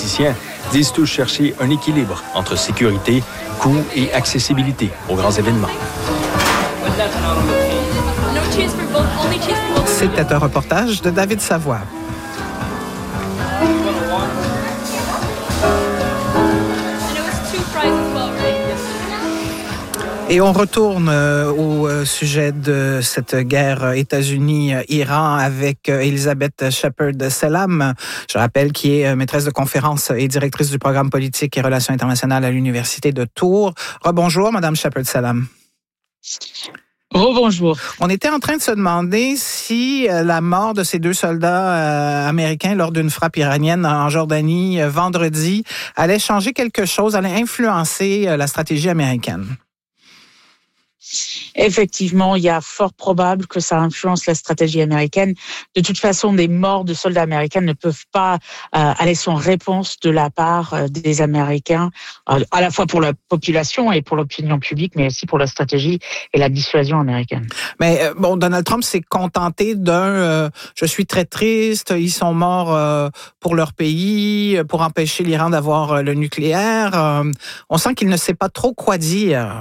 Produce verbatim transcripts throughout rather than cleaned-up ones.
politiciens disent tous chercher un équilibre entre sécurité, coût et accessibilité aux grands événements. C'était un reportage de David Savoie. Et on retourne euh, au euh, sujet de cette guerre États-Unis-Iran avec euh, Elisabeth Shepherd-Selam, je rappelle, qui est euh, maîtresse de conférence et directrice du programme politique et relations internationales à l'Université de Tours. Rebonjour, Madame Shepherd-Selam. Rebonjour. On était en train de se demander si euh, la mort de ces deux soldats euh, américains lors d'une frappe iranienne en Jordanie euh, vendredi allait changer quelque chose, allait influencer euh, la stratégie américaine. Effectivement, il y a fort probable que ça influence la stratégie américaine. De toute façon, des morts de soldats américains ne peuvent pas euh, aller sans réponse de la part euh, des Américains, euh, à la fois pour la population et pour l'opinion publique, mais aussi pour la stratégie et la dissuasion américaine. Mais euh, bon, Donald Trump s'est contenté d'un euh, « je suis très triste, ils sont morts euh, pour leur pays, pour empêcher l'Iran d'avoir euh, le nucléaire euh, ». On sent qu'il ne sait pas trop quoi dire.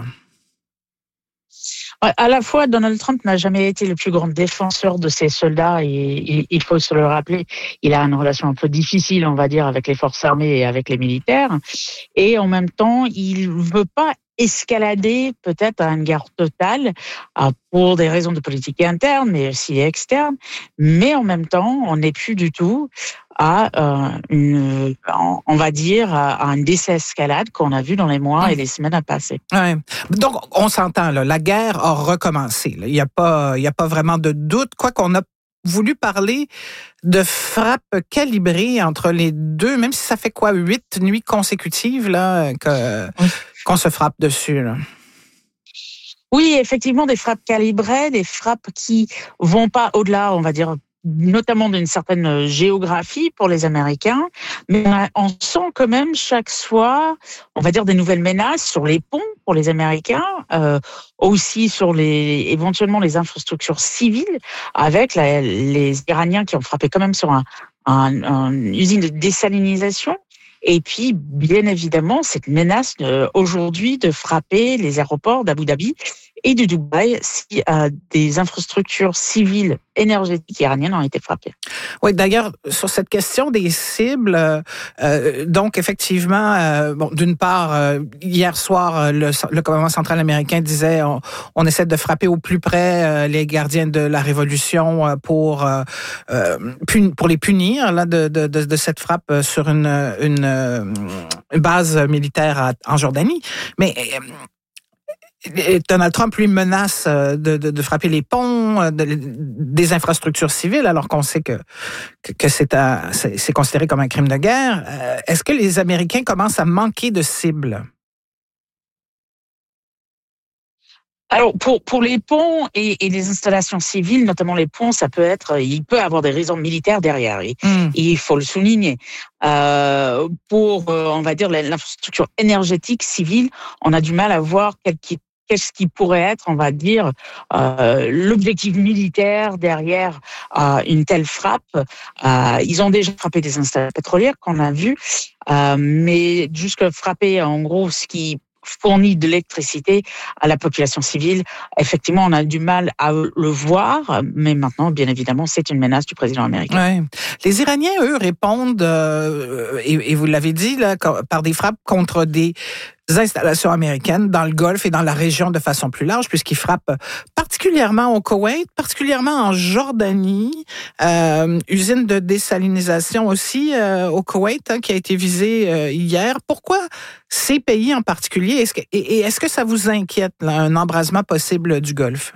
À la fois, Donald Trump n'a jamais été le plus grand défenseur de ses soldats et il faut se le rappeler, il a une relation un peu difficile, on va dire, avec les forces armées et avec les militaires. Et en même temps, il veut pas escalader peut-être à une guerre totale pour des raisons de politique interne, mais aussi externe. Mais en même temps, on n'est plus du tout à euh, une, on va dire, à une désescalade qu'on a vu dans les mois et les semaines à passer. Ouais. Donc, on s'entend, là, la guerre a recommencé. Là. Il n'y a pas, il n'y a pas vraiment de doute, quoi qu'on a voulu parler de frappes calibrées entre les deux, même si ça fait quoi, huit nuits consécutives là, que, oui. qu'on se frappe dessus. Là. Oui, effectivement, des frappes calibrées, des frappes qui vont pas au-delà, on va dire, notamment d'une certaine géographie pour les Américains, mais on sent quand même chaque soir, on va dire, des nouvelles menaces sur les ponts pour les Américains, euh, aussi sur les éventuellement les infrastructures civiles, avec la, les Iraniens qui ont frappé quand même sur un, un, un, une usine de désalinisation. Et puis, bien évidemment, cette menace de, aujourd'hui de frapper les aéroports d'Abu Dhabi et de Dubaï si euh, des infrastructures civiles énergétiques iraniennes ont été frappées. Oui, d'ailleurs, sur cette question des cibles, euh, donc effectivement, euh, bon, d'une part, euh, hier soir, le, le commandement central américain disait on, on essaie de frapper au plus près euh, les gardiens de la révolution euh, pour euh, euh, pun- pour les punir là de, de, de, de cette frappe sur une, une, une base militaire à, en Jordanie, mais euh, Donald Trump, lui, menace de, de, de frapper les ponts, de, des infrastructures civiles, alors qu'on sait que, que, que c'est, à, c'est, c'est considéré comme un crime de guerre. Euh, est-ce que les Américains commencent à manquer de cibles? Alors, pour, pour les ponts et, et les installations civiles, notamment les ponts, ça peut être, il peut avoir des raisons militaires derrière, et, mm. et il faut le souligner. Euh, pour, euh, on va dire, l'infrastructure énergétique civile, on a du mal à voir quel qui Qu'est-ce qui pourrait être, on va dire, euh, l'objectif militaire derrière euh, une telle frappe. Euh, ils ont déjà frappé des installations pétrolières qu'on a vues, euh, mais jusque frapper, en gros, ce qui fournit de l'électricité à la population civile, effectivement, on a du mal à le voir, mais maintenant, bien évidemment, c'est une menace du président américain. Ouais. Les Iraniens, eux, répondent, euh, et, et vous l'avez dit, là, par des frappes contre des installations américaines dans le Golfe et dans la région de façon plus large, puisqu'ils frappent particulièrement au Koweït, particulièrement en Jordanie, euh, usine de désalinisation aussi euh, au Koweït, hein, qui a été visée euh, hier. Pourquoi ces pays en particulier? Est-ce que, et, et est-ce que ça vous inquiète, là, un embrasement possible du Golfe?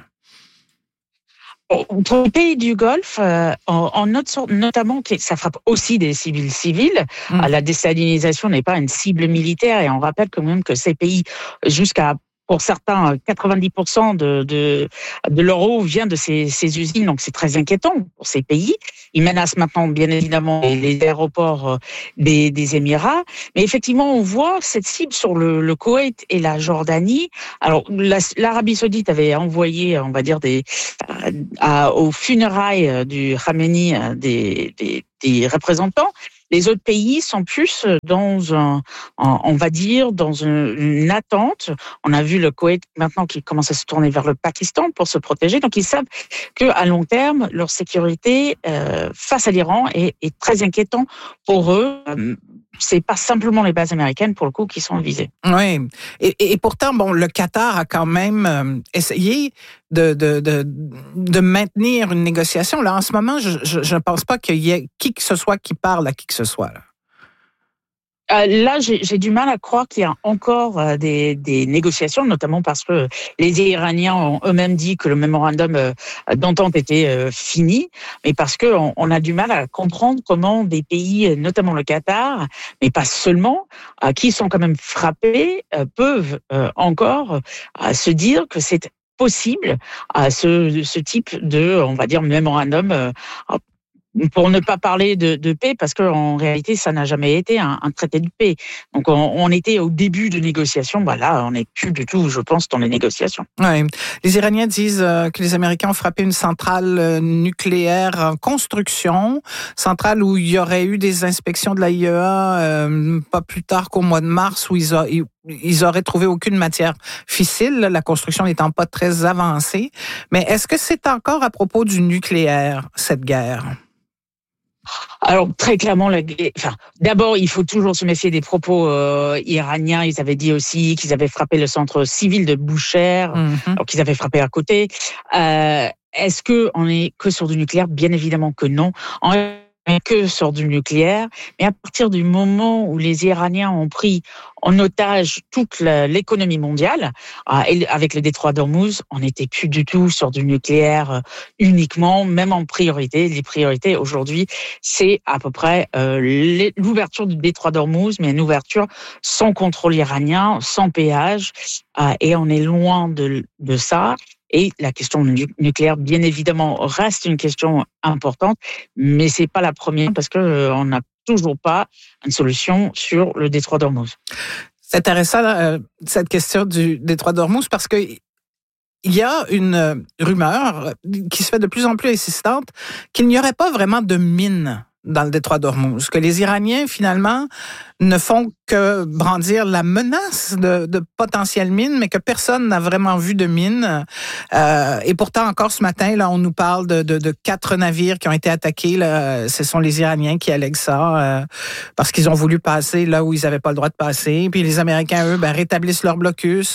Pour les pays du Golfe, euh, on, on note notamment que ça frappe aussi des civils civils. Mmh. La désalinisation n'est pas une cible militaire et on rappelle quand même que ces pays, jusqu'à pour certains, quatre-vingt-dix pour cent de, de, de leur eau vient de ces, ces usines, donc c'est très inquiétant pour ces pays. Ils menacent maintenant, bien évidemment, les aéroports des, des Émirats. Mais effectivement, on voit cette cible sur le, le Koweït et la Jordanie. Alors, la, l'Arabie Saoudite avait envoyé, on va dire, des, à, aux funérailles du Khamenei des, des, des représentants. Les autres pays sont plus dans un, on va dire, dans une, une attente. On a vu le Koweït maintenant qui commence à se tourner vers le Pakistan pour se protéger. Donc, ils savent qu'à long terme, leur sécurité euh, face à l'Iran est, est très inquiétant pour eux. C'est pas simplement les bases américaines, pour le coup, qui sont visées. Oui. Et, et pourtant, bon, le Qatar a quand même euh, essayé de, de, de, de maintenir une négociation. Là, en ce moment, je ne pense pas qu'il y ait qui que ce soit qui parle à qui que ce soit. Là. Euh, là, j'ai, j'ai du mal à croire qu'il y a encore euh, des, des négociations, notamment parce que les Iraniens ont eux-mêmes dit que le mémorandum euh, d'entente était euh, fini, mais parce que on, on a du mal à comprendre comment des pays, notamment le Qatar, mais pas seulement, euh, qui sont quand même frappés, euh, peuvent euh, encore euh, se dire que c'est possible à ce, ce type de, on va dire, mémorandum. Euh, Pour ne pas parler de, de paix, parce qu'en réalité, ça n'a jamais été un, un traité de paix. Donc, on, on était au début de négociations. Bah là, on n'est plus du tout, je pense, dans les négociations. Oui. Les Iraniens disent que les Américains ont frappé une centrale nucléaire en construction, centrale où il y aurait eu des inspections de l'A I E A euh, pas plus tard qu'au mois de mars, où ils, a, ils, ils auraient trouvé aucune matière fissile, la construction n'étant pas très avancée. Mais est-ce que c'est encore à propos du nucléaire, cette guerre? Alors très clairement, la, enfin, d'abord il faut toujours se méfier des propos euh, iraniens. Ils avaient dit aussi qu'ils avaient frappé le centre civil de Boucher, mm-hmm. alors qu'ils avaient frappé à côté. Euh, est-ce que on est que sur du nucléaire? Bien évidemment que non. On est que sur du nucléaire. Mais à partir du moment où les Iraniens ont pris en otage toute la, l'économie mondiale, euh, et avec le détroit d'Ormuz, on n'était plus du tout sur du nucléaire euh, uniquement, même en priorité. Les priorités aujourd'hui, c'est à peu près euh, les, l'ouverture du détroit d'Ormuz, mais une ouverture sans contrôle iranien, sans péage, euh, et on est loin de, de ça. Et la question nucléaire, bien évidemment, reste une question importante, mais c'est pas la première parce que euh, on n'a toujours pas une solution sur le détroit d'Ormuz. C'est intéressant euh, cette question du détroit d'Ormuz parce que il y a une rumeur qui se fait de plus en plus insistante qu'il n'y aurait pas vraiment de mines dans le détroit d'Ormuz, que les Iraniens, finalement, ne font que brandir la menace de, de potentielles mines, mais que personne n'a vraiment vu de mines. Euh, et pourtant, encore ce matin, là, on nous parle de, de, de quatre navires qui ont été attaqués. Là. Ce sont les Iraniens qui allèguent ça, euh, parce qu'ils ont voulu passer là où ils n'avaient pas le droit de passer. Puis les Américains, eux, ben, rétablissent leur blocus.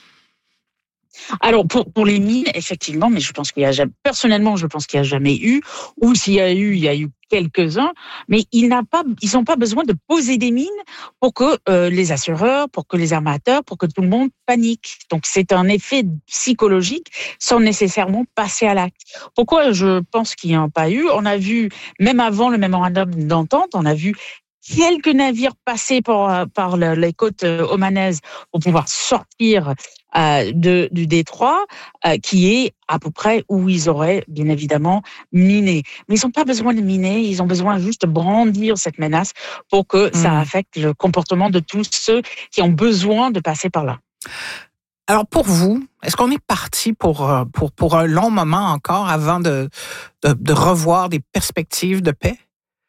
Alors pour pour les mines, effectivement, mais je pense qu'il y a jamais, personnellement, je pense qu'il y a jamais eu, ou s'il y a eu, il y a eu quelques-uns, mais il n'a pas, ils n'ont pas besoin de poser des mines pour que euh, les assureurs, pour que les armateurs, pour que tout le monde panique. Donc c'est un effet psychologique sans nécessairement passer à l'acte. Pourquoi je pense qu'il n'y en a pas eu? On a vu, même avant le mémorandum d'entente, on a vu quelques navires passer par, par les côtes omanaises pour pouvoir sortir euh, de, du détroit, euh, qui est à peu près où ils auraient bien évidemment miné. Mais ils n'ont pas besoin de miner, ils ont besoin juste de brandir cette menace pour que mmh. ça affecte le comportement de tous ceux qui ont besoin de passer par là. Alors pour vous, est-ce qu'on est parti pour, pour, pour un long moment encore avant de, de, de revoir des perspectives de paix?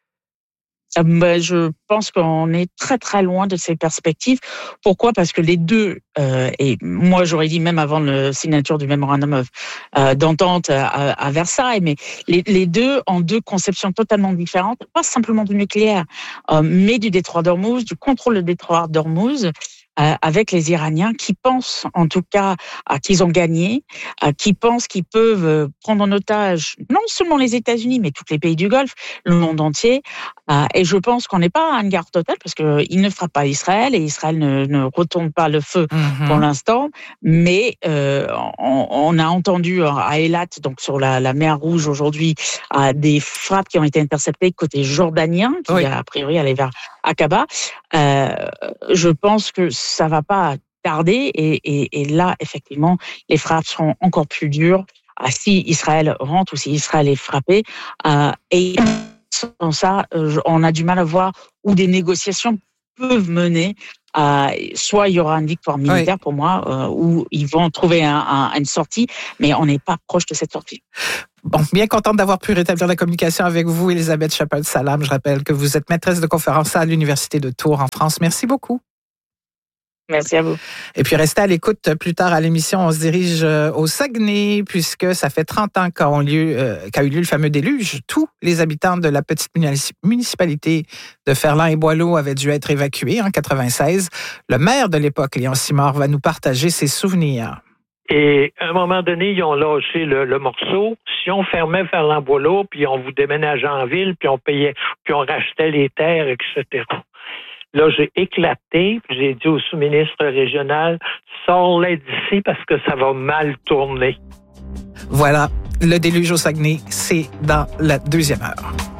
Je pense qu'on est très très loin de ces perspectives. Pourquoi? Parce que les deux, euh, et moi j'aurais dit même avant la signature du mémorandum euh, d'entente à, à Versailles, mais les, les deux ont deux conceptions totalement différentes, pas simplement du nucléaire, euh, mais du détroit d'Ormuz, du contrôle du détroit d'Ormuz. Euh, avec les Iraniens qui pensent en tout cas euh, qu'ils ont gagné, euh, qui pensent qu'ils peuvent euh, prendre en otage non seulement les États-Unis, mais tous les pays du Golfe, le monde entier. Euh, et je pense qu'on n'est pas à une guerre totale parce qu'ils ne frappent pas Israël et Israël ne, ne retourne pas le feu mm-hmm. pour l'instant. Mais euh, on, on a entendu à Eilat, donc sur la, la mer Rouge aujourd'hui, euh, des frappes qui ont été interceptées côté jordanien, qui oui. a priori allaient vers Aqaba. Euh, je pense que ça va pas tarder et, et, et là, effectivement, les frappes seront encore plus dures euh, si Israël rentre ou si Israël est frappé. Euh, et sans ça, euh, on a du mal à voir où des négociations peuvent mener à, soit il y aura une victoire militaire oui. pour moi, euh, ou ils vont trouver un, un, une sortie, mais on n'est pas proche de cette sortie. Bon, bien contente d'avoir pu rétablir la communication avec vous, Elisabeth Shepherd-Salam. Je rappelle que vous êtes maîtresse de conférence à l'Université de Tours en France. Merci beaucoup. Merci à vous. Et puis, restez à l'écoute. Plus tard à l'émission, on se dirige au Saguenay, puisque ça fait trente ans qu'a eu lieu, euh, qu'a eu lieu le fameux déluge. Tous les habitants de la petite municipalité de Ferland et Boileau avaient dû être évacués en quatre-vingt-seize. Le maire de l'époque, Léon Simard, va nous partager ses souvenirs. Et à un moment donné, ils ont lâché le, le morceau. Si on fermait Ferland-Boileau, puis on vous déménageait en ville, puis on payait, puis on rachetait les terres, et cetera. Là, j'ai éclaté, puis j'ai dit au sous-ministre régional, sors-les d'ici parce que ça va mal tourner. Voilà, le déluge au Saguenay, c'est dans la deuxième heure.